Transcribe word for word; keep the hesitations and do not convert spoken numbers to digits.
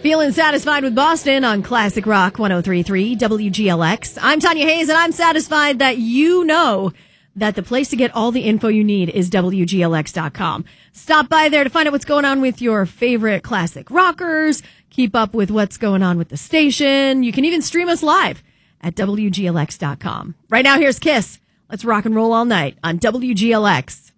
Feeling satisfied with Boston on Classic Rock one oh three point three W G L X. I'm Tanya Hayes, and I'm satisfied that you know that the place to get all the info you need is W G L X dot com. Stop by there to find out what's going on with your favorite classic rockers, keep up with what's going on with the station. You can even stream us live at W G L X dot com. Right now, here's Kiss. Let's rock and roll all night on W G L X.